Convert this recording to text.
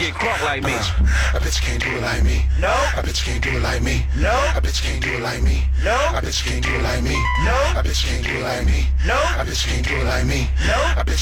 shit crunk like me. A bitch can't do it like me. No. A bitch can't do it like me. No. A bitch can't do it like me. No. A bitch can't do it like me. No. A bitch can't do it like me. No. A bitch can't do it like me. No. A bitch